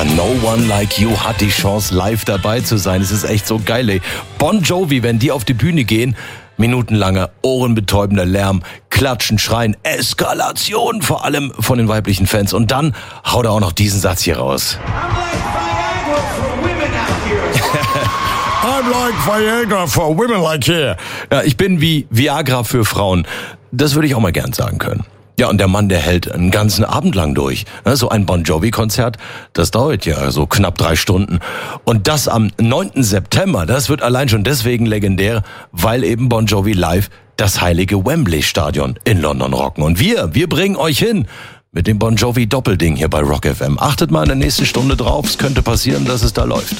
No One Like You hat die Chance, live dabei zu sein. Es ist echt so geil, ey. Bon Jovi, wenn die auf die Bühne gehen, minutenlanger, ohrenbetäubender Lärm, Klatschen, Schreien, Eskalation, vor allem von den weiblichen Fans. Und dann haut er auch noch diesen Satz hier raus. I'm like Viagra for women like here. Ja, ich bin wie Viagra für Frauen. Das würde ich auch mal gern sagen können. Ja, und der Mann, der hält einen ganzen Abend lang durch. So ein Bon Jovi-Konzert, das dauert ja so knapp 3 Stunden. Und das am 9. September, das wird allein schon deswegen legendär, weil eben Bon Jovi live das heilige Wembley-Stadion in London rocken. Und wir bringen euch hin mit dem Bon Jovi-Doppelding hier bei Rock FM. Achtet mal in der nächsten Stunde drauf, es könnte passieren, dass es da läuft.